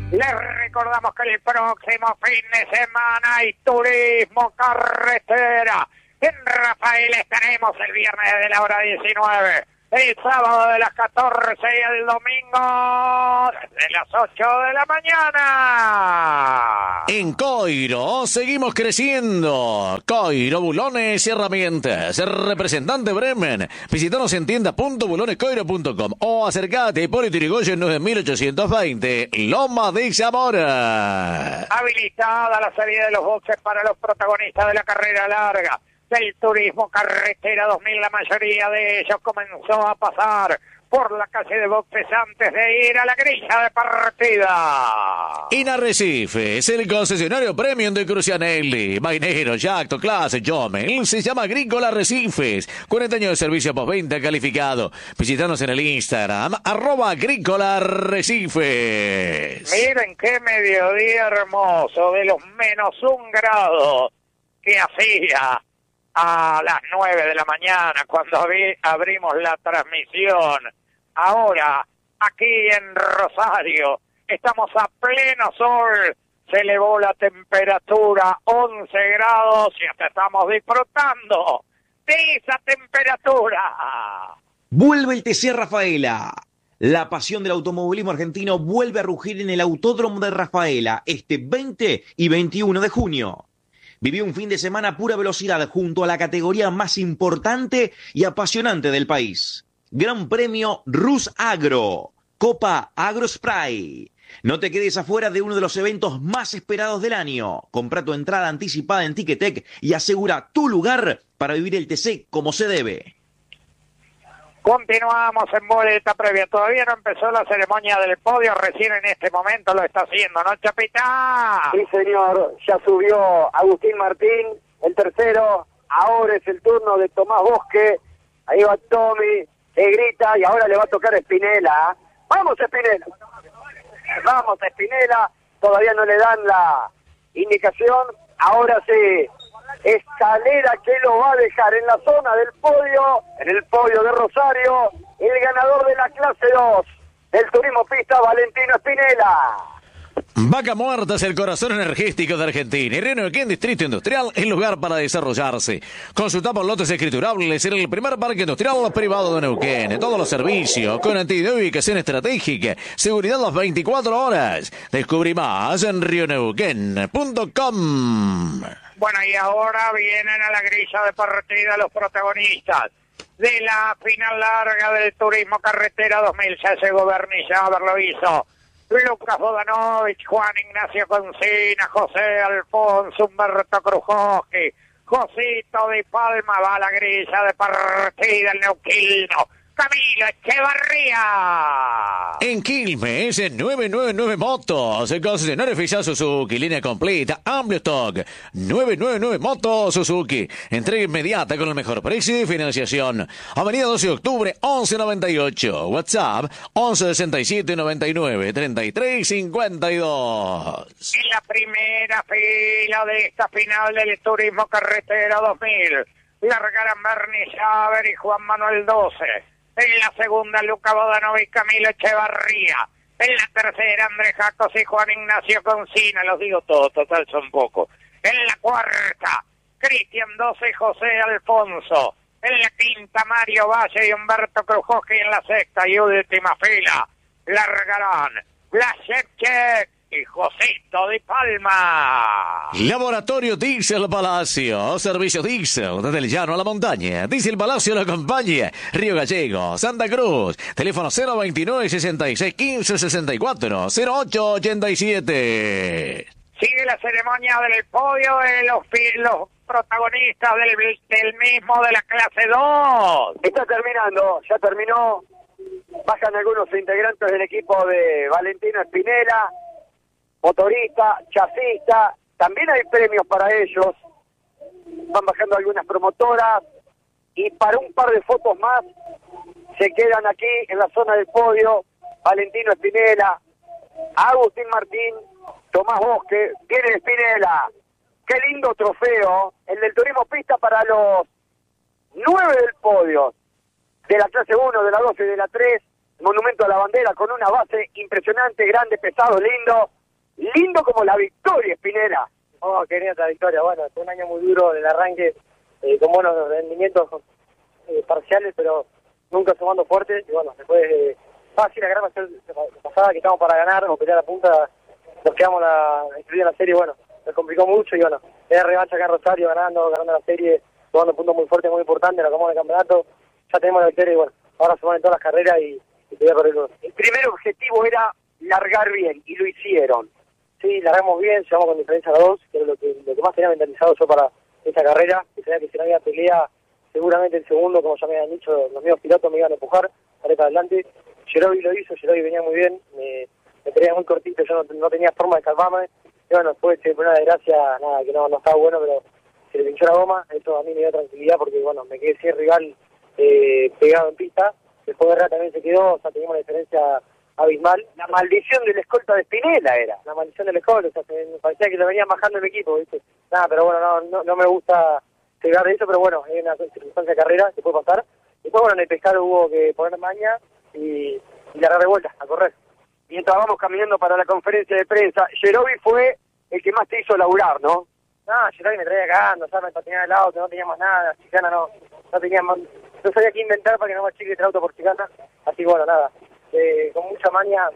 Les recordamos que el próximo fin de semana hay turismo carretera. En Rafaela estaremos el viernes de la hora 19. El sábado de las 14 y el domingo de las 8 de la mañana. En Coiro seguimos creciendo. Coiro, bulones y herramientas. Representante Bremen. Visítanos en tienda.bulonescoiro.com o acercate a Hipólito Yrigoyen 9820, Loma de Zamora. Habilitada la salida de los boxes para los protagonistas de la carrera larga del turismo carretera 2000. La mayoría de ellos comenzó a pasar por la calle de boxes antes de ir a la grilla de partida. En Arrecife es el concesionario premium de Crucianelli, Mainero, Jacto, Clase, Jomel. Se llama Agrícola Arrecifes. 40 años de servicio postventa calificado. Visítanos en el Instagram, @Agrícola Arrecifes. Miren qué mediodía hermoso, de los -1 grado que hacía a las 9 de la mañana cuando abrimos la transmisión. Ahora, aquí en Rosario, estamos a pleno sol, se elevó la temperatura 11 grados y hasta estamos disfrutando de esa temperatura. Vuelve el TC Rafaela. La pasión del automovilismo argentino vuelve a rugir en el Autódromo de Rafaela este 20 y 21 de junio. Vivió un fin de semana a pura velocidad junto a la categoría más importante y apasionante del país. Gran Premio Rus Agro, Copa Agro Spray. No te quedes afuera de uno de los eventos más esperados del año. Compra tu entrada anticipada en Ticketek y asegura tu lugar para vivir el TC como se debe. Continuamos en vuelta previa. Todavía no empezó la ceremonia del podio. Recién en este momento lo está haciendo, ¿no, Chapita? Sí, señor. Ya subió Agustín Martín, el tercero. Ahora es el turno de Tomás Bosque. Ahí va Tommy, le grita y ahora le va a tocar a Spinella. ¡Vamos, Spinella! ¡Vamos, Spinella! Todavía no le dan la indicación. Ahora sí. Escalera que lo va a dejar en la zona del podio, en el podio de Rosario, el ganador de la clase 2 del turismo pista, Valentino Spinella. Vaca Muerta es el corazón energético de Argentina y Neuquén Distrito Industrial es lugar para desarrollarse. Consulta por lotes escriturables en el primer parque industrial privado de Neuquén. Todos los servicios, conectividad y ubicación estratégica, seguridad las 24 horas. Descubrí más en rioneuquén.com. Bueno, y ahora vienen a la grilla de partida los protagonistas de la final larga del turismo carretera 2000. Ya llegó Bernie Javer, lo hizo Lucas Bodanovich, Juan Ignacio Concina, José Alfonso, Humberto Krujowski, Josito de Palma. Va a la grilla de partida el neuquino Camilo Echevarría. En Quilmes, 999 Motos, concesionario oficial Suzuki, línea completa, amplio stock. 999 Motos Suzuki, entrega inmediata con el mejor precio y financiación. Avenida 12 de octubre, 1198. WhatsApp, 1167 99 33 52. En la primera fila de esta final del turismo carretera 2000, largarán Bernie Javer y Juan Manuel 12. En la segunda, Luca Bodanovich, Camilo Echevarría. En la tercera, Andrés Jacos y Juan Ignacio Concina. Los digo todos, total son pocos. En la cuarta, Cristian 12, José Alfonso. En la quinta, Mario Valle y Humberto Krujowski. En la sexta y última fila, largarán Blasek y Josito de Palma. Laboratorio Diesel Palacio, servicio Diesel desde el llano a la montaña. Diesel Palacio lo acompaña. Río Gallego, Santa Cruz. Teléfono 029 66 15 64 08 87. Sigue la ceremonia del podio de los protagonistas del mismo de la clase 2. Está terminando, ya terminó. Bajan algunos integrantes del equipo de Valentino Spinella, motorista, chasista. También hay premios para ellos. Van bajando algunas promotoras. Y para un par de fotos más, se quedan aquí en la zona del podio Valentino Spinella, Agustín Martín, Tomás Bosque, viene Spinella. Qué lindo trofeo, el del turismo pista para los 9 del podio, de la clase 1, de la 12 y de la 3, monumento a la bandera con una base impresionante, grande, pesado, lindo. lindo como la victoria, Spinella. Oh, qué otra victoria. Bueno, fue un año muy duro del arranque, con buenos rendimientos parciales, pero nunca sumando fuerte. Y bueno, después fácil la gran pasada que estamos para ganar o pelear a punta, nos quedamos en la serie. Bueno, se complicó mucho y bueno, era revancha acá en Rosario, ganando la serie, tomando puntos muy fuertes, muy importantes, la acabamos el campeonato, ya tenemos la victoria y bueno, ahora se van en todas las carreras y pelear por el uno. El primer objetivo era largar bien y lo hicieron. Sí, largamos bien, llegamos con diferencia a 2, que es lo que más tenía mentalizado yo para esta carrera, que sabía que si no había pelea, seguramente el segundo, como ya me habían dicho, los mismos pilotos me iban a empujar, para adelante. Jerobi lo hizo, Jerobi venía muy bien, me peleaba muy cortito, yo no tenía forma de calmarme, y bueno, después por una desgracia, nada, que no estaba bueno, pero se le pinchó la goma, eso a mí me dio tranquilidad porque bueno, me quedé sin rival pegado en pista, después de Herrera también se quedó, o sea, teníamos una diferencia abismal. La maldición del escolta de Spinella era. La maldición del escolta, o sea, me parecía que lo venían bajando el equipo, ¿viste? Nada, pero bueno, no me gusta pegar de eso, pero bueno, es una circunstancia de carrera que puede pasar. Después, bueno, en el pescado hubo que poner maña y largar de vuelta, a correr. Mientras vamos caminando para la conferencia de prensa, Jerobi fue el que más te hizo laburar, ¿no? No, Jerobi me traía cagando, o sea, me patinaba el auto, no teníamos nada, chicana no teníamos, no sabía qué inventar para que no me achique el auto por chicana, así que bueno, nada. Con mucha maña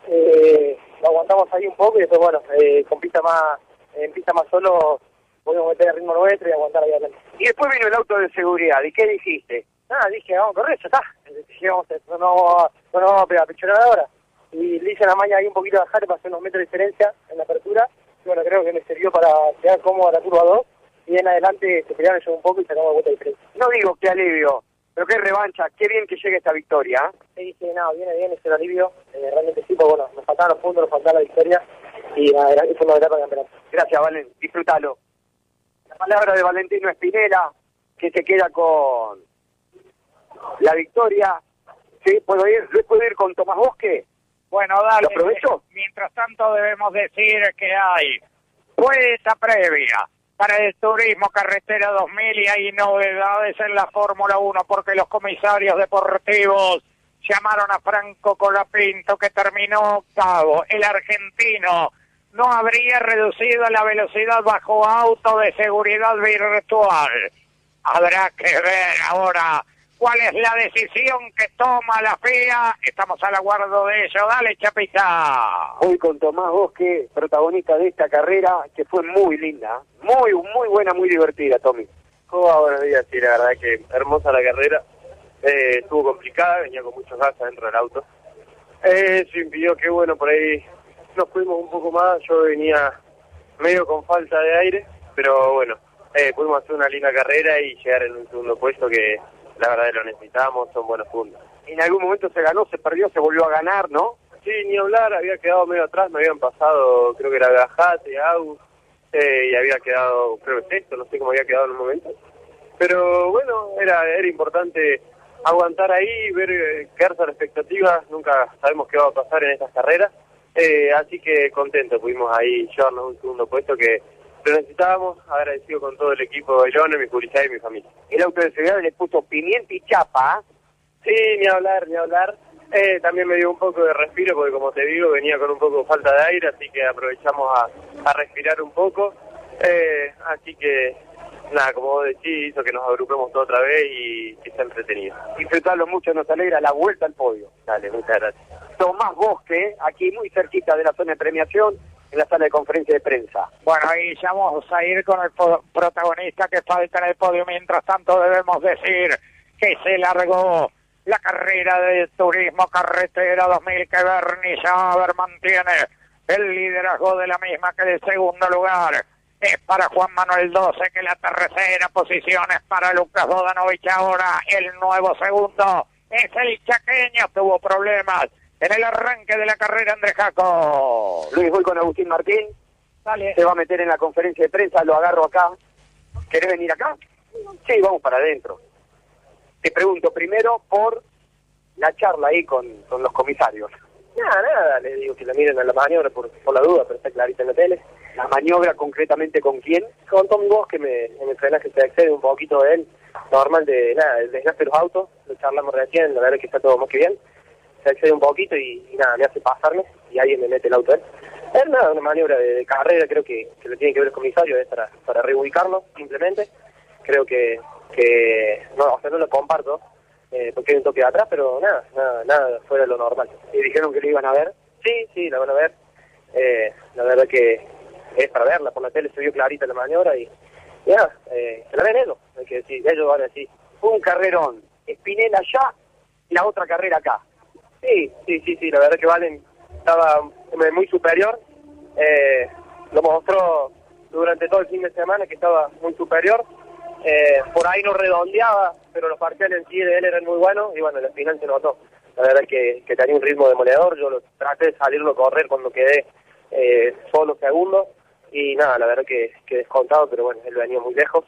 lo aguantamos ahí un poco y después bueno, en pista más solo pudimos meter el ritmo nuestro y aguantar ahí adelante. Y después vino el auto de seguridad, ¿y qué dijiste? Nada, dije, vamos a correr, ya está, no vamos a pegar pichonada ahora. Y le hice la maña ahí un poquito de bajar, pasé unos metros de diferencia en la apertura, y bueno, creo que me sirvió para llegar cómodo a la curva 2, y en adelante se pelearon yo un poco y sacamos la vuelta de diferencia. No digo qué alivio, pero qué revancha, qué bien que llegue esta victoria. Sí, dije, no, viene bien, es el alivio, realmente sí, porque bueno, nos faltaban los puntos, nos faltaba la victoria, y nada, eso nos dará para el campeonato. Gracias, Valen, disfrútalo. La palabra de Valentino Spinella, que se queda con la victoria. ¿Sí? ¿Puedo ir con Tomás Bosque? Bueno, dale. ¿Lo aprovecho? Mientras tanto debemos decir que hay vuelta previa para el Turismo Carretera 2000 y hay novedades en la Fórmula 1 porque los comisarios deportivos llamaron a Franco Colapinto, que terminó octavo. El argentino no habría reducido la velocidad bajo auto de seguridad virtual. Habrá que ver ahora cuál es la decisión que toma la FIA. Estamos al aguardo de ello. Dale, Chapita. Hoy con Tomás Bosque, protagonista de esta carrera, que fue muy linda. Muy buena, muy divertida, Tommy. Buenos días, sí, la verdad que hermosa la carrera. Estuvo complicada, venía con muchos gases dentro del auto. Eso impidió que, bueno, por ahí nos fuimos un poco más. Yo venía medio con falta de aire, pero bueno, pudimos hacer una linda carrera y llegar en un segundo puesto que la verdad lo necesitamos, son buenos puntos. En algún momento se ganó, se perdió, se volvió a ganar, ¿no? Sí, ni hablar, había quedado medio atrás, me habían pasado, creo que era Gajate, Agus, y había quedado, creo que sexto, no sé cómo había quedado en un momento. Pero bueno, era importante aguantar ahí, ver, quedarse a la expectativa, nunca sabemos qué va a pasar en estas carreras, así que contento, pudimos ahí llevarnos un segundo puesto que lo necesitábamos, agradecido con todo el equipo de León, mi publicidad y mi familia. El auto de seguridad le puso pimienta y chapa. Sí, ni hablar. También me dio un poco de respiro porque, como te digo, venía con un poco de falta de aire, así que aprovechamos a respirar un poco. Así que, nada, como vos decís, hizo que nos agrupemos toda otra vez y que está entretenido. Disfrutarlo mucho, nos alegra la vuelta al podio. Dale, muchas gracias. Tomás Bosque, aquí muy cerquita de la zona de premiación, en la sala de conferencia de prensa. Bueno, ahí ya vamos a ir con el protagonista que falta en el podio. Mientras tanto debemos decir que se largó la carrera de Turismo Carretera 2000, que Bernie Schaber mantiene el liderazgo de la misma, que el segundo lugar es para Juan Manuel 12, que la tercera posición es para Lucas Bodanovich. Ahora el nuevo segundo es el chaqueño, tuvo problemas en el arranque de la carrera, Andrés Jaco. Luis, voy con Agustín Martín. Dale. Se va a meter en la conferencia de prensa, lo agarro acá. ¿Querés venir acá? Sí, vamos para adentro. Te pregunto primero por la charla ahí con los comisarios. Nada, le digo que la miren a la maniobra por la duda, pero está clarita en la tele. ¿La maniobra concretamente con quién? Con Tommy Bosque, en el frenaje se excede un poquito de él, normal de nada, el desgaste de los autos, lo charlamos recién, la verdad es que está todo más que bien. Se excede un poquito y nada, me hace pasarme y ahí me mete el auto él. Es una maniobra de carrera, creo que lo tiene que ver el comisario, es para reubicarlo, simplemente. Creo que no, o sea, no lo comparto, porque hay un toque de atrás, pero nada fuera de lo normal. ¿Y dijeron que lo iban a ver? Sí, la van a ver. La verdad que es para verla, por la tele se vio clarita la maniobra y ya, se la ven ellos, hay que decir, ellos van a decir. Fue un carrerón, Spinella allá, la otra carrera acá. Sí, la verdad que Valen estaba muy superior, lo mostró durante todo el fin de semana que estaba muy superior, por ahí no redondeaba, pero los parciales en sí de él eran muy buenos y bueno, al final se notó. La verdad que tenía un ritmo demoledor, yo traté de salirlo a correr cuando quedé solo segundo y nada, la verdad que descontado, pero bueno, él venía muy lejos,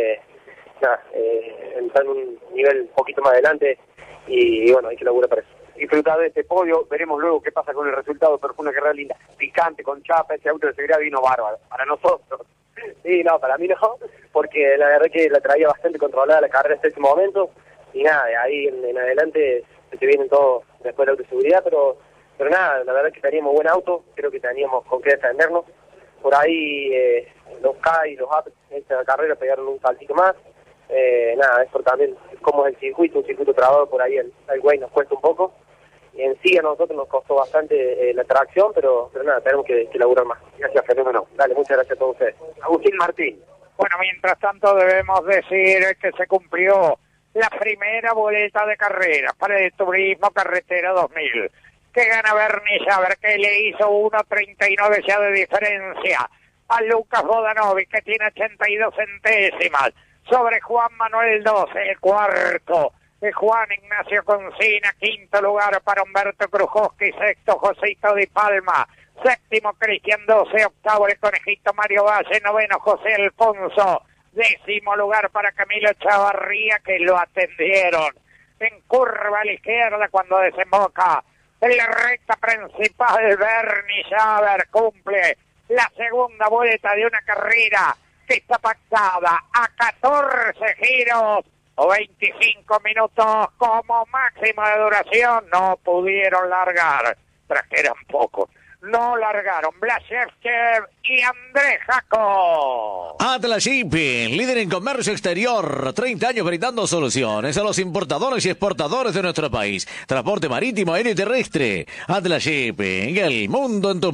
está en un nivel un poquito más adelante y bueno, hay que laburar para eso. Disfrutado de este podio, veremos luego qué pasa con el resultado, pero fue una carrera linda, picante, con chapa, ese auto de seguridad vino bárbaro, para nosotros. Sí, no, para mí no, porque la verdad que la traía bastante controlada la carrera hasta ese momento y nada, de ahí en adelante se vienen todos después de la autoseguridad, pero nada, la verdad que teníamos buen auto, creo que teníamos con qué defendernos. Por ahí los K y los AP en esta carrera pegaron un saltito más. Nada, eso también, como es el circuito, un circuito trabado, por ahí el güey nos cuesta un poco. Y en sí a nosotros nos costó bastante la tracción, pero nada, tenemos que laburar más. Gracias, Fenómeno. Dale, muchas gracias a todos ustedes. Agustín Martín. Bueno, mientras tanto debemos decir que se cumplió la primera boleta de carrera para el Turismo Carretera 2000, que gana Bernie Schaber, que le hizo 1.39 ya de diferencia a Lucas Vodanovic, que tiene 82 centésimas, sobre Juan Manuel 12, el cuarto. Juan Ignacio Concina, quinto lugar para Humberto Krujowski, sexto Josito Di Palma, séptimo Cristian 12, octavo el Conejito Mario Valle, noveno José Alfonso, décimo lugar para Camilo Chavarría, que lo atendieron en curva a la izquierda cuando desemboca en la recta principal. Bernie Schaber cumple la segunda vuelta de una carrera que está pactada a 14 giros o 25 minutos como máximo de duración. No pudieron largar, trajeron poco. No largaron Blaszewski y Andrés Jaco. Atlas Shipping, líder en comercio exterior, 30 años brindando soluciones a los importadores y exportadores de nuestro país. Transporte marítimo, aéreo y terrestre. Atlas Shipping, el mundo en tus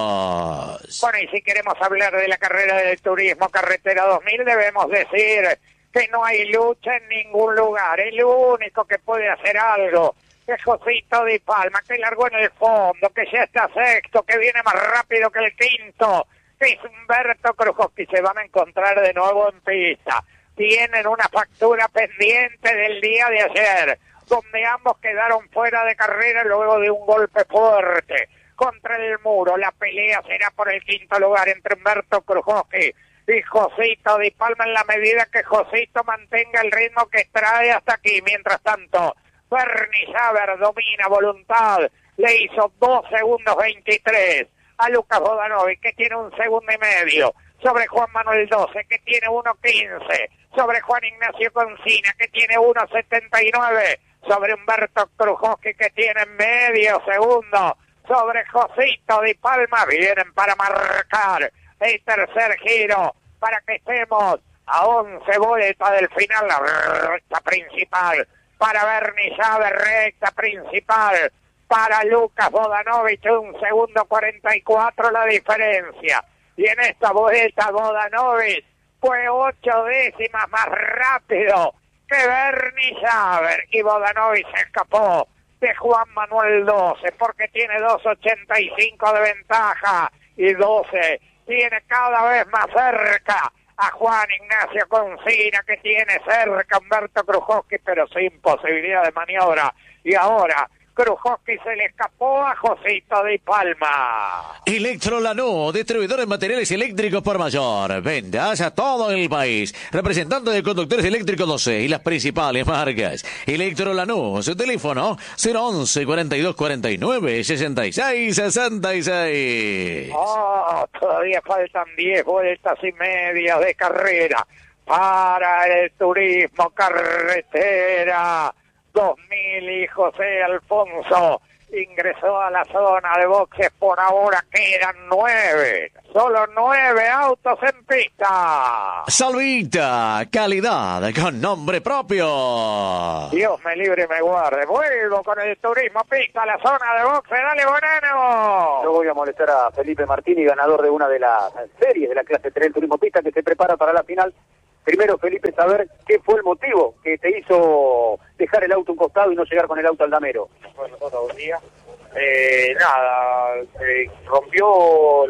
manos. Bueno, y si queremos hablar de la carrera del Turismo Carretera 2000, debemos decir que no hay lucha en ningún lugar. El único que puede hacer algo es Josito Di Palma, que largó en el fondo, que ya está sexto, que viene más rápido que el quinto, que es Humberto Krujowski. Se van a encontrar de nuevo en pista. Tienen una factura pendiente del día de ayer, donde ambos quedaron fuera de carrera luego de un golpe fuerte contra el muro. La pelea será por el quinto lugar entre Humberto Krujowski y Josito Di Palma, en la medida que Josito mantenga el ritmo que trae hasta aquí. Mientras tanto, Bernie Schaber domina voluntad, le hizo 2 segundos 23 a Lucas Vodanovic, que tiene 1 segundo y medio, sobre Juan Manuel 12, que tiene 1.15, sobre Juan Ignacio Concina, que tiene 1.79, sobre Humberto Krujowski, que tiene medio segundo, sobre Josito Di Palma. Vienen para marcar el tercer giro, para que estemos a 11 vueltas del final, la recta principal para Bernie Schaber, recta principal para Lucas Vodanovic, 1 segundo 44 la diferencia. Y en esta vuelta Vodanovic fue 8 décimas más rápido que Bernie Schaber, y Vodanovic se escapó de Juan Manuel 12 porque tiene 2.85 de ventaja, y 12 tiene cada vez más cerca a Juan Ignacio Concina, que tiene cerca a Humberto Krujowski, pero sin posibilidad de maniobra. Y ahora Krujowski se le escapó a Josito Di Palma. Electrolanú, distribuidor de materiales eléctricos por mayor. Ventas a todo el país. Representante de conductores eléctricos 12 y las principales marcas. Electrolanú, su teléfono 011 42 49 66 66. Todavía faltan 10 vueltas y media de carrera para el Turismo Carretera 2000, y José Alfonso ingresó a la zona de boxes. Por ahora quedan 9. Solo 9 autos en pista. Salvita, calidad con nombre propio. Dios me libre y me guarde. Vuelvo con el turismo pista a la zona de boxes. Dale, Bonano. Yo voy a molestar a Felipe Martini, ganador de una de las series de la clase 3 del turismo pista, que se prepara para la final. Primero, Felipe, saber qué fue el motivo que te hizo dejar el auto a un costado y no llegar con el auto al damero. Bueno, todo buen día. Nada, se rompió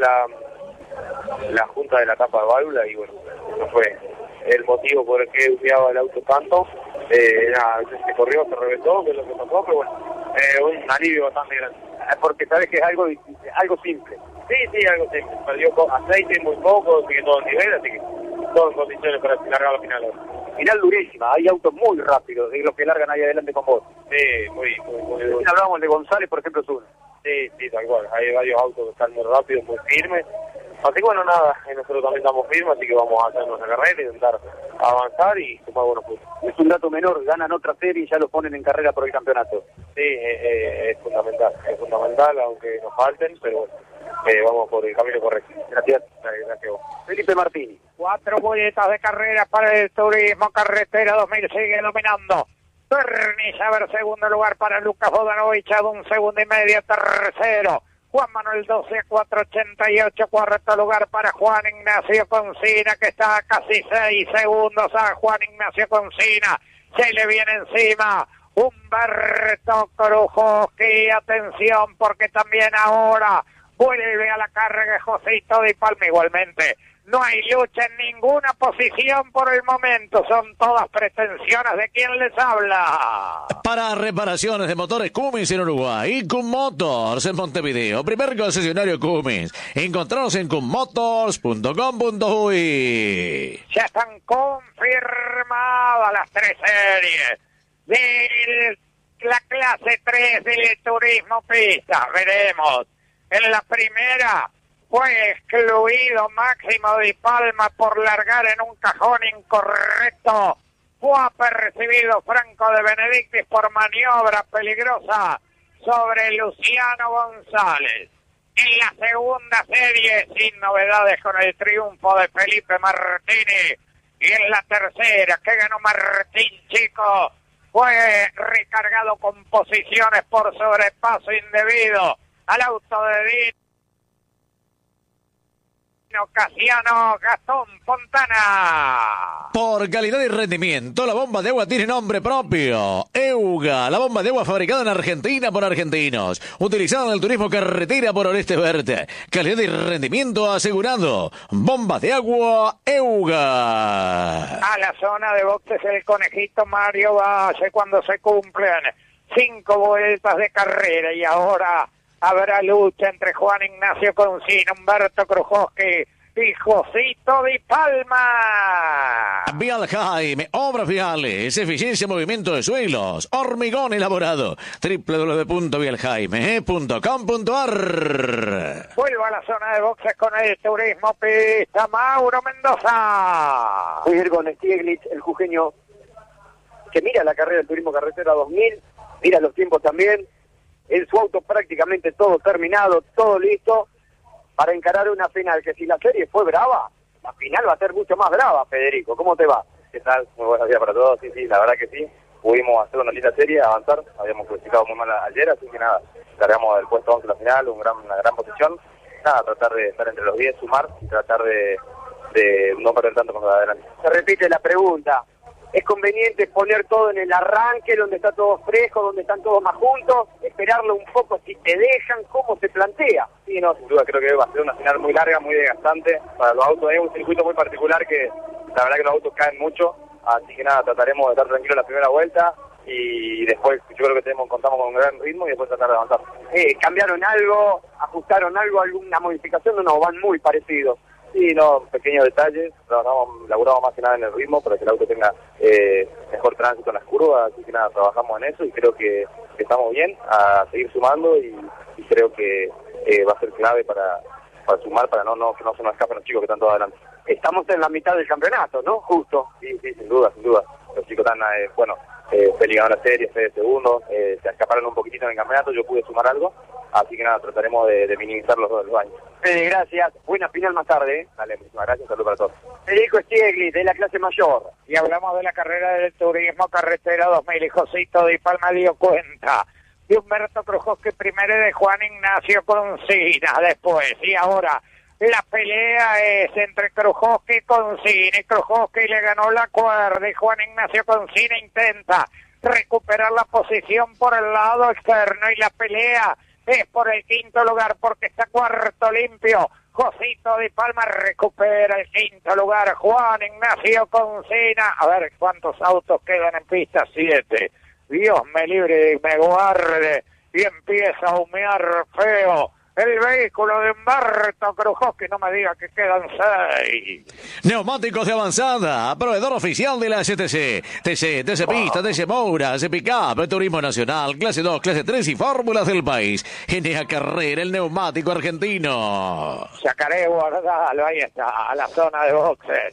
la junta de la tapa de válvula y bueno, eso fue el motivo por el que usaba el auto tanto. Nada, se corrió, se reventó, que es lo que pasó, pero bueno, un alivio bastante grande. Porque sabes que es algo simple. Sí, algo simple. Perdió aceite muy poco, sigue todo el nivel, así que todo en condiciones para largar la final ahora. Final durísima, hay autos muy rápidos, de los que largan ahí adelante con vos. Sí, muy Recién hablábamos de González, por ejemplo, es uno. Sí, tal cual. Hay varios autos que están muy rápidos, muy firmes. Así que bueno, nada, nosotros también estamos firmes, así que vamos a hacer nuestra carrera, intentar avanzar y sumar buenos puntos. Es un dato menor, ganan otra serie y ya lo ponen en carrera por el campeonato. Sí, es fundamental, aunque nos falten, pero bueno, vamos por el camino correcto. Gracias. Gracias a vos. Felipe Martini. 4 vueltas de carrera para el turismo carretera 2000, sigue dominando. Bernie Saber, segundo lugar para Lucas Bodanovich, a 1 segundo y medio, tercero. Juan Manuel 12 a 4.88, cuarto lugar para Juan Ignacio Concina, que está a casi 6 segundos a Juan Ignacio Concina. Se le viene encima Humberto Krujowski, atención porque también ahora vuelve a la carga Josito Di Palma. Igualmente, no hay lucha en ninguna posición por el momento, son todas pretensiones de quien les habla. Para reparaciones de motores Cummins en Uruguay y Cum Motors en Montevideo, primer concesionario Cummins. Encontranos en cummotors.com.uy. Ya están confirmadas las 3 series de la clase 3 del turismo pista. Veremos. En la primera fue excluido Máximo Di Palma por largar en un cajón incorrecto. Fue apercibido Franco de Benedictis por maniobra peligrosa sobre Luciano González. En la segunda serie, sin novedades, con el triunfo de Felipe Martini. Y en la tercera, que ganó Martín Chico, fue recargado con posiciones por sobrepaso indebido al auto de Dino Casiano Gastón Fontana. Por calidad y rendimiento, la bomba de agua tiene nombre propio. Euga, la bomba de agua fabricada en Argentina por argentinos. Utilizada en el turismo carretera por Oeste Verde. Calidad y rendimiento asegurado. Bomba de agua Euga. A la zona de boxes el conejito Mario Valle cuando se cumplen 5 vueltas de carrera y ahora habrá lucha entre Juan Ignacio Concina, Humberto Krujowski y Josito Di Palma. Vialjaime, obras viales, eficiencia, movimiento de suelos, hormigón elaborado. www.vialjaime.com.ar. Vuelvo a la zona de boxes con el turismo pista, Mauro Mendoza. Voy a ir con Stieglitz, el jujeño, que mira la carrera del turismo carretera 2000, mira los tiempos también. En su auto prácticamente todo terminado, todo listo para encarar una final, que si la serie fue brava, la final va a ser mucho más brava. Federico, ¿cómo te va? ¿Qué tal? Muy buenos días para todos. Sí, la verdad que sí. Pudimos hacer una linda serie, avanzar. Habíamos clasificado muy mal ayer, así que nada, cargamos del puesto 11 a la final, una gran posición. Nada, tratar de estar entre los 10, sumar y tratar de no perder tanto con los de adelante. Se repite la pregunta. ¿Es conveniente poner todo en el arranque, donde está todo fresco, donde están todos más juntos, esperarlo un poco si te dejan? ¿Cómo se plantea? Sí, no, sin duda, creo que va a ser una final muy larga, muy desgastante para los autos. Es un circuito muy particular que la verdad que los autos caen mucho, así que nada, trataremos de estar tranquilos la primera vuelta y después yo creo que contamos con un gran ritmo y después tratar de avanzar. ¿Cambiaron algo? ¿Ajustaron algo? ¿Alguna modificación? No, van muy parecidos. Sí, no, pequeños detalles, laburamos más que nada en el ritmo para que el auto tenga mejor tránsito en las curvas, así que nada, trabajamos en eso y creo que estamos bien a seguir sumando y creo que va a ser clave para sumar, para que no se nos escapen los chicos que están todos adelante. Estamos en la mitad del campeonato, ¿no? Justo. Sí, sin duda. Los chicos están, Feli ganó la serie, Fede segundo, se escaparon un poquitito en el campeonato, yo pude sumar algo, así que nada, trataremos de minimizar los daños. Fede, gracias. Buena final más tarde. Dale, muchísimas gracias, saludos para todos. Federico Stiegli, de la clase mayor. Y hablamos de la carrera del Turismo Carretera 2000 y Josito Di Palma dio cuenta. Y Humberto Krujowski primero de Juan Ignacio Concina después. Y ahora la pelea es entre Krujowski y Concina. Y Krujowski le ganó la cuerda y Juan Ignacio Concina intenta recuperar la posición por el lado externo. Y la pelea es por el quinto lugar porque está cuarto limpio. Josito Di Palma recupera el quinto lugar. Juan Ignacio Concina. A ver cuántos autos quedan en pista. 7. Dios me libre y me guarde. Y empieza a humear feo el vehículo de Humberto Krujowski. No me diga que quedan 6. Neumáticos de avanzada, proveedor oficial de la STC. TC Pista, TC Moura, TC Pickup, Turismo Nacional, Clase 2, Clase 3 y Fórmulas del país. GNA Carrera, el neumático argentino. Sacaré guardalo, ahí está, a la zona de boxes.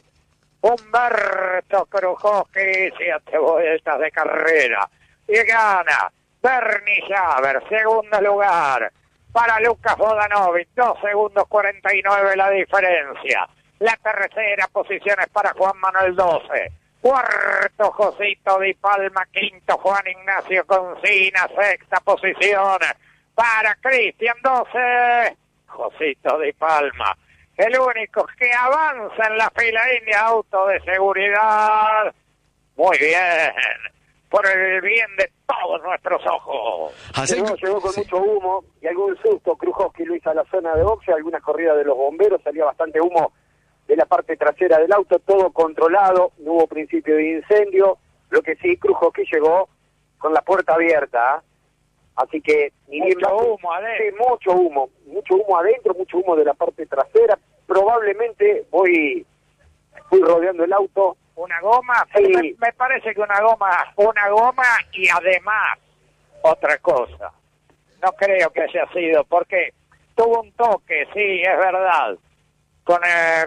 Humberto Krujowski, 7 vueltas de carrera. Y gana Bernie Schaber, segundo lugar. Para Lucas Vodanovic, 2 segundos 49 la diferencia. La tercera posición es para Juan Manuel 12. Cuarto Josito Di Palma, quinto Juan Ignacio Concina, sexta posición para Cristian 12. Josito Di Palma, el único que avanza en la fila india, auto de seguridad. Muy bien, por el bien de todos nuestros ojos. Llegó con mucho humo y algún susto. Krujowski lo hizo a la zona de boxe, algunas corridas de los bomberos, salía bastante humo de la parte trasera del auto, todo controlado, no hubo principio de incendio. Lo que sí, Krujowski llegó con la puerta abierta, así que mucho humo adentro. Mucho humo adentro, mucho humo de la parte trasera. Probablemente voy rodeando el auto. Una goma, sí. me parece que una goma y además otra cosa. No creo que haya sido, porque tuvo un toque, sí, es verdad, con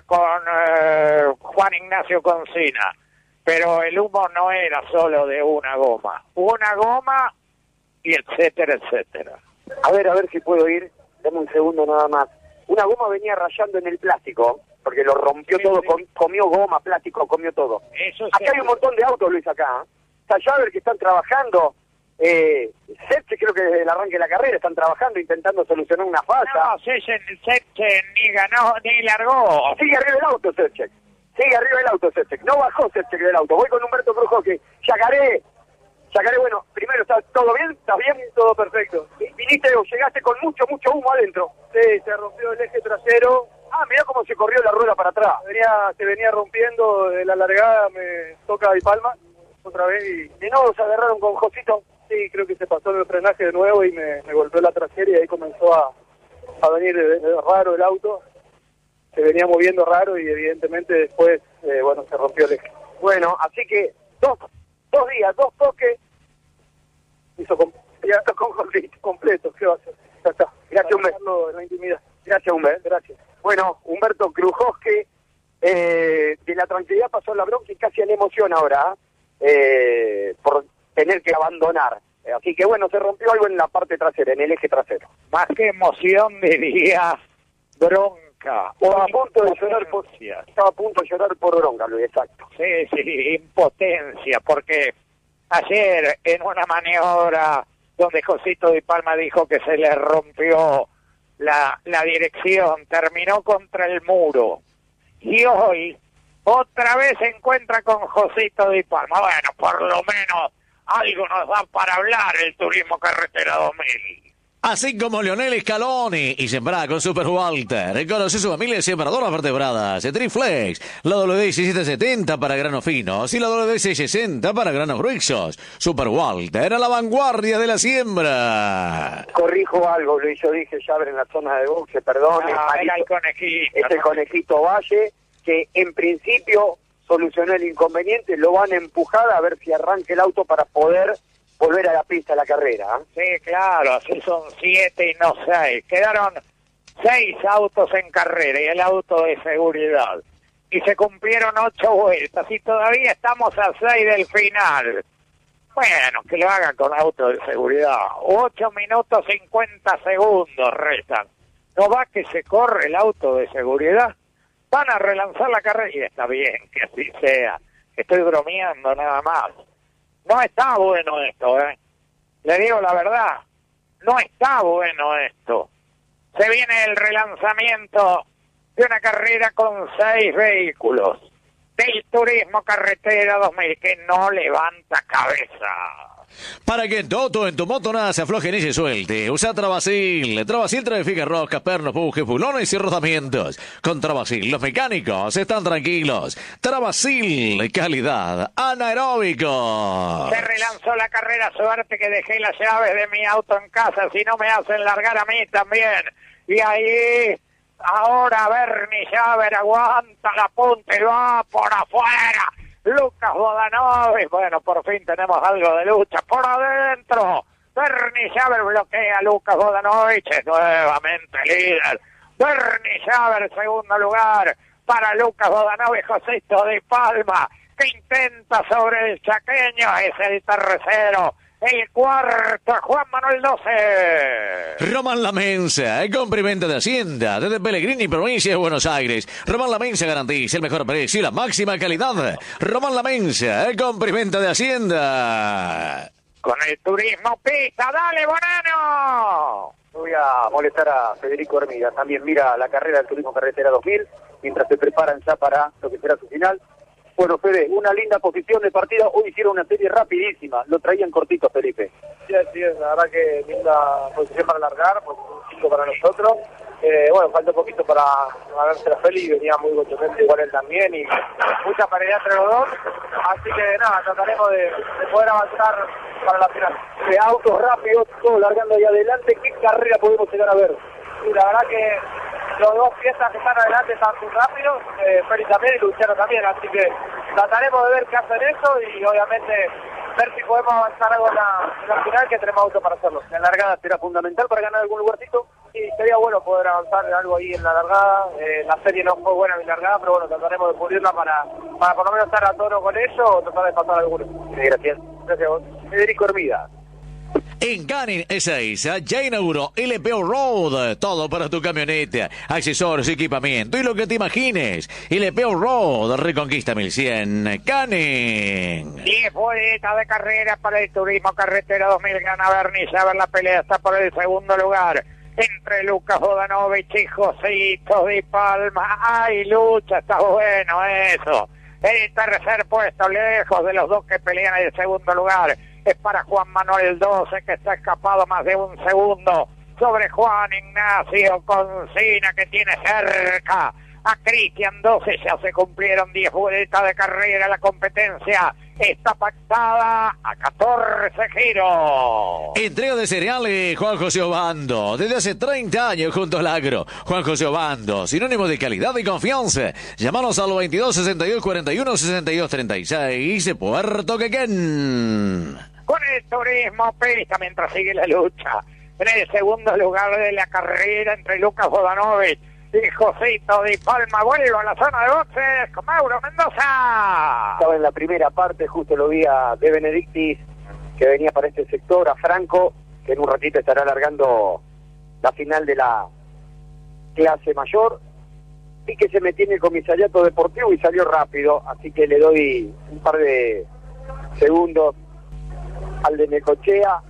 Juan Ignacio Concina, pero el humo no era solo de una goma y etcétera, etcétera. A ver si puedo ir, dame un segundo nada más. Una goma venía rayando en el plástico, porque lo rompió todo, comió goma, plástico, comió todo. Acá hay un montón de autos, Luis, acá. Está Schaber que están trabajando, Sepche creo que desde el arranque de la carrera están trabajando, intentando solucionar una falla. No, Sepche ni ganó, ni largó. Sigue arriba del auto, Sepche. No bajó Sepche del auto. Voy con Humberto Krujowski. Yacaré, bueno, primero, ¿está todo bien? ¿Estás bien? Todo perfecto. ¿Viniste o llegaste con mucho humo adentro? Sí, se rompió el eje trasero. Ah, mirá cómo se corrió la rueda para atrás. Se venía rompiendo de la largada, me toca Di Palma otra vez y no, se agarraron con Josito. Sí, creo que se pasó el frenaje de nuevo y me golpeó la trasera y ahí comenzó a venir raro el auto. Se venía moviendo raro y evidentemente después, se rompió el eje. Bueno, así que dos días, 2 toques, hizo con Josito completo. ¿Qué va a hacer? Ya está. Gracias, Humberto. En la intimidad. Gracias, Humberto. Gracias. Bueno, Humberto Krujowski, de la tranquilidad pasó a la bronca y casi a la emoción ahora, por tener que abandonar. Así que bueno, se rompió algo en la parte trasera, en el eje trasero. Más que emoción, diría bronca. Estaba a punto de llorar por bronca, Luis, exacto. Sí, impotencia, porque ayer en una maniobra donde Josito Di Palma dijo que se le rompió la dirección, terminó contra el muro. Y hoy otra vez se encuentra con Josito Di Palma. Bueno, por lo menos algo nos da para hablar el Turismo Carretera 2000. Así como Leonel Scaloni y sembrada con Super Walter. Conoce su familia de sembradoras vertebradas. Triflex, la WD-1770 para granos finos y la WD-660 para granos gruesos. Super Walter a la vanguardia de la siembra. Corrijo algo, Luis, yo dije ya en la zona de boxe, perdón. Era el conejito. Es el conejito Valle, que en principio solucionó el inconveniente, lo van a empujar a ver si arranca el auto para poder volver a la pista de la carrera. Sí, claro, así son 7 y no 6. Quedaron 6 autos en carrera y el auto de seguridad. Y se cumplieron 8 vueltas y todavía estamos a 6 del final. Bueno, que lo haga con auto de seguridad. 8 minutos 50 segundos restan. ¿No va que se corre el auto de seguridad? Van a relanzar la carrera y está bien que así sea. Estoy bromeando nada más. No está bueno esto, ¿eh? Le digo la verdad. No está bueno esto. Se viene el relanzamiento de una carrera con 6 vehículos del Turismo Carretera 2000 que no levanta cabeza. Para que en tu moto nada se afloje ni se suelte, usa Travasil. Travasil trae roscas, pernos, pujes, bulones y rodamientos. Con Travasil los mecánicos están tranquilos. Travasil, calidad anaeróbico. Se relanzó la carrera, suerte que dejé las llaves de mi auto en casa, si no me hacen largar a mí también. Y ahí, ahora Bernie Javer aguanta la punta y va por afuera. Lucas Vodanovic, bueno, por fin tenemos algo de lucha por adentro. Bernie Javer bloquea a Lucas Vodanovic, es nuevamente líder. Bernie Javer, segundo lugar para Lucas Vodanovic. Josito Di Palma, que intenta sobre el chaqueño, es el tercero. El cuarto, Juan Manuel 12. Román Lamensa, complemento de Hacienda, desde Pellegrini, provincia de Buenos Aires. Román Lamensa garantiza el mejor precio y la máxima calidad. Román Lamensa, complemento de Hacienda. Con el Turismo Pista, dale, Bonano. Voy a molestar a Federico Hermida. También mira la carrera del Turismo Carretera 2000, mientras se preparan ya para lo que será su final. Bueno, Fede, una linda posición de partida. Hoy hicieron una serie rapidísima. Lo traían cortito, Felipe. Sí, así es. La verdad que linda posición para largar, pues un 5 para nosotros. Bueno, falta un poquito para ganarse la Feli, venía muy contundente igual él también y mucha paridad entre los dos. Así que nada, trataremos de poder avanzar para la final. Autos rápidos, todos largando ahí adelante. ¿Qué carrera podemos llegar a ver? Sí, la verdad que los dos piezas que están adelante están muy rápidos, Feli también y Luciano también, así que trataremos de ver qué hacen eso y obviamente ver si podemos avanzar algo en la final, que tenemos auto para hacerlo. La largada será fundamental para ganar algún lugarcito. Sí, sería bueno poder avanzar algo ahí en la largada. La serie no fue buena mi largada, pero bueno, trataremos de pulirla para por lo menos estar a tono con ello o tratar de pasar alguno. Sí, gracias. Gracias a vos. Federico Hermida. En Canin S6 ya inauguró LPO Road, todo para tu camioneta, accesorios, equipamiento y lo que te imagines. LPO Road, Reconquista 1100, Canin. 10 vueltas de carrera para el Turismo Carretera 2000, gana Bernie Javer, la pelea está por el segundo lugar. Entre Lucas Vodanovic y Josito Di Palma, ¡ay, lucha! Está bueno eso. El tercer puesto, lejos de los dos que pelean el segundo lugar, es para Juan Manuel 12, que está escapado más de un segundo sobre Juan Ignacio Concina, que tiene cerca a Cristian 12. Ya se cumplieron 10 vueltas de carrera, la competencia está pactada a 14 giros. Entrega de cereales Juan José Obando, desde hace 30 años junto al agro. Juan José Obando, sinónimo de calidad y confianza. Llámanos al 22 62 41 62 36, Puerto Quequén. Con el Turismo Pista, mientras sigue la lucha en el segundo lugar de la carrera entre Lucas Vodanovic y Josito Di Palma. Vuelvo a la zona de boxes con Mauro Mendoza. Estaba en la primera parte, justo lo vi a De Benedictis, que venía para este sector, a Franco, que en un ratito estará largando la final de la clase mayor, y que se metió en el comisariato deportivo y salió rápido, así que le doy un par de segundos al de Necochea.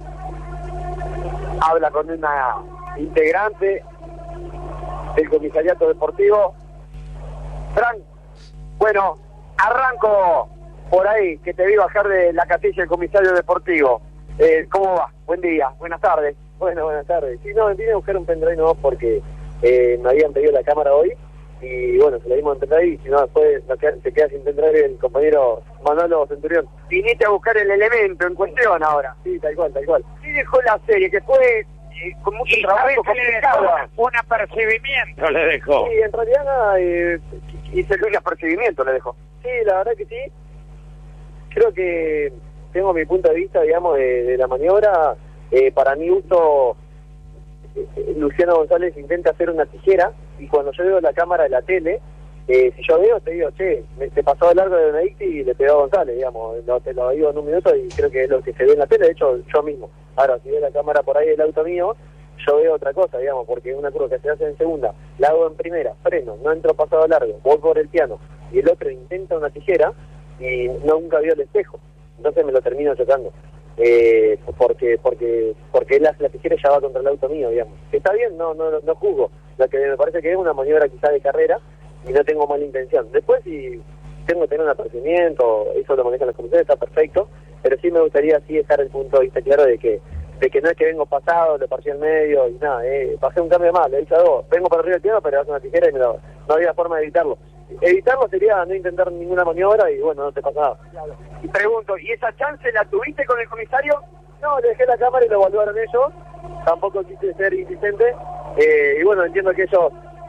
Habla con una integrante del comisariato deportivo. Frank, bueno, arranco por ahí, que te vi bajar de la casilla del comisario deportivo. ¿Cómo va? Buen día, buenas tardes. Bueno, buenas tardes. Sí, no, vine a buscar un pendrive nuevo porque me habían pedido la cámara hoy y bueno, se la dimos en pendrive y si no después se queda sin pendrive el compañero Manolo Centurión. Viniste a buscar el elemento en cuestión ahora. Sí, tal cual, tal cual. Sí, dejó la serie, que fue con mucho trabajo complicado. Un apercibimiento le dejó. Sí, en realidad nada, hice un apercibimiento, le dejó. Sí, la verdad que sí. Creo que tengo mi punto de vista, digamos, de la maniobra. Para mi gusto, Luciano González intenta hacer una tijera y cuando yo veo la cámara de la tele, Si yo veo, te digo, che, te pasó de largo de Benedicti y le pegó a González, digamos, te lo digo en un minuto y creo que es lo que se ve en la tele, de hecho, yo mismo. Ahora, si ve la cámara por ahí del auto mío, yo veo otra cosa, digamos, porque una curva que se hace en segunda, la hago en primera, freno, no entro pasado largo, voy por el piano, y el otro intenta una tijera y nunca vio el espejo, entonces me lo termino chocando. Porque él hace la tijera y ya va contra el auto mío, digamos. Está bien, no juzgo. Lo que me parece que es una maniobra quizá de carrera y no tengo mala intención. Después, si tengo que tener un apercibimiento, eso lo manejan las comisiones, está perfecto, pero sí me gustaría así dejar el punto de vista claro de que no es que vengo pasado, le parcí en medio y nada, pasé un cambio más, le he dicho a dos, vengo para arriba del piano, pero hace una tijera y no había forma de evitarlo. Evitarlo sería no intentar ninguna maniobra y bueno, no te pasa nada. Claro. Y pregunto, ¿y esa chance la tuviste con el comisario? No, le dejé la cámara y lo evaluaron ellos, tampoco quise ser insistente, y bueno, entiendo que ellos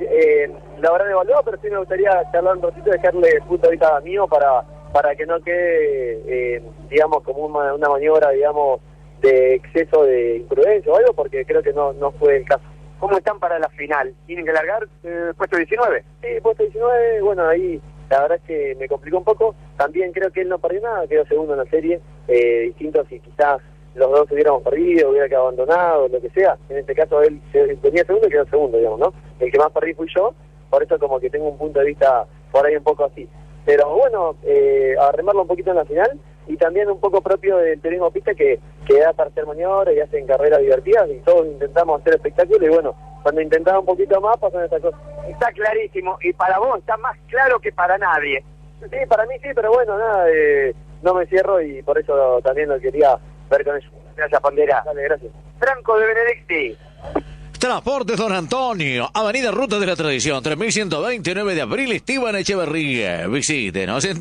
la habrán evaluado, pero sí me gustaría charlar un ratito y dejarle el punto de vista mío para que no quede, digamos, como una maniobra, digamos, de exceso de imprudencia o algo, porque creo que no fue el caso. ¿Cómo están para la final? ¿Tienen que largar puesto 19? Sí, puesto 19, bueno, ahí la verdad es que me complicó un poco. También creo que él no perdió nada, quedó segundo en la serie, distinto si quizás los dos hubiéramos perdido, hubiera quedado abandonado, lo que sea. En este caso él venía segundo y quedó segundo, digamos, ¿no? El que más perdí fui yo, por eso como que tengo un punto de vista por ahí un poco así. Pero bueno, a remarlo un poquito en la final, y también un poco propio del turismo pista que da para hacer maniobras y hacen carreras divertidas y todos intentamos hacer espectáculo y bueno, cuando intentaba un poquito más pasan estas cosas. Está clarísimo, y para vos está más claro que para nadie. Sí, para mí sí, pero bueno, nada, no me cierro y por eso también lo quería ver con ellos. Gracias, Pondera. Dale, gracias. Franco de Benedicti. Transportes Don Antonio, Avenida Ruta de la Tradición, 3129 de abril, Esteban Echeverría. Visítenos en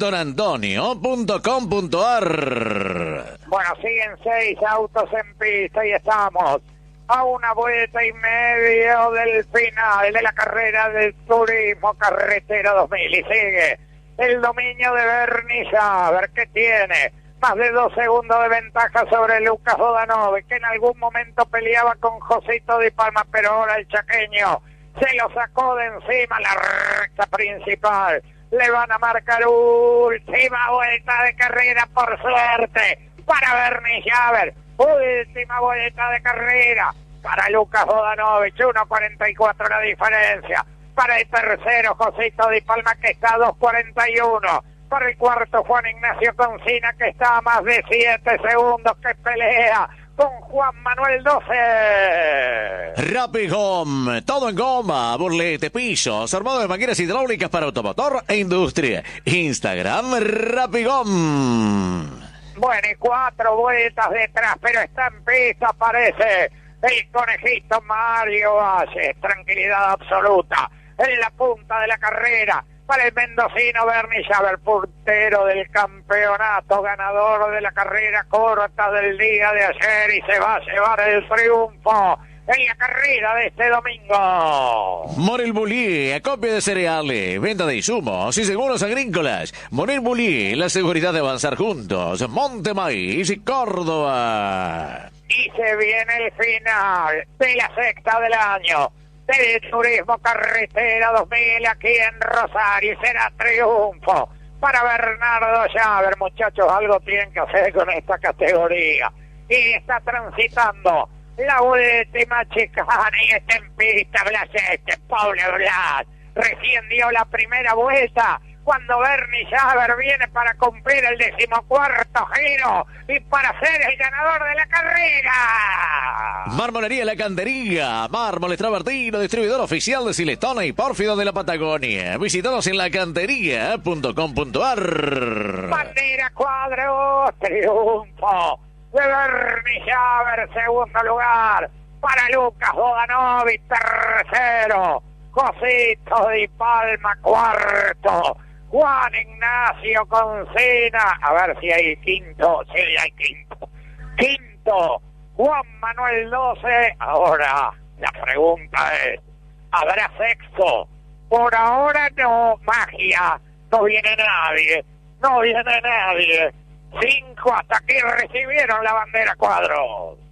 donantonio.com.ar. Bueno, siguen 6 autos en pista y estamos a una vuelta y medio del final de la carrera del Turismo Carretera 2000. Y sigue el dominio de Bernie Schaber, que tiene más de 2 segundos de ventaja sobre Lucas Bodanove, que en algún momento peleaba con Josito Di Palma, pero ahora el chaqueño se lo sacó de encima la recta principal. Le van a marcar última vuelta de carrera, por suerte, para Bernie Schaber. Última vuelta de carrera para Lucas Bodanovich, 1.44 la diferencia. Para el tercero, Josito Di Palma, que está a 2.41. Para el cuarto, Juan Ignacio Concina, que está a más de 7 segundos, que pelea con Juan Manuel 12. Rapid Home, todo en goma, burlete, pisos, armado de mangueras hidráulicas para automotor e industria. Instagram, Rapid Home. Bueno, y 4 vueltas detrás, pero está en pista, aparece el conejito Mario Valle. Tranquilidad absoluta en la punta de la carrera para el mendocino Bernie Schaber, puntero del campeonato, ganador de la carrera corta del día de ayer, y se va a llevar el triunfo en la carrera de este domingo. Morel Bulli, acopio de cereales, venta de insumos y seguros agrícolas. Morel Bulli, la seguridad de avanzar juntos. Monte Maíz y Córdoba. Y se viene el final de la sexta del año del Turismo Carretera 2000 aquí en Rosario, y será triunfo para Bernardo Schaber. Muchachos, algo tienen que hacer con esta categoría, y está transitando la última chicana y está en pista Blas, pobre Blas, recién dio la primera vuelta cuando Bernie Schaber viene para cumplir el 14º giro y para ser el ganador de la carrera. Marmolería La Cantería, mármoles travertino, distribuidor oficial de Siletona y Pórfido de la Patagonia. Visítanos en lacantería.com.ar. Bandera Cuadro, triunfo de Bernie Schaber, segundo lugar para Lucas Bodanovich, tercero Josito Di Palma, cuarto Juan Ignacio Concina, a ver si hay quinto, sí hay quinto Juan Manuel 12. Ahora la pregunta es, ¿habrá sexto? Por ahora no, magia, no viene nadie. 5 hasta que recibieron la bandera Cuadros.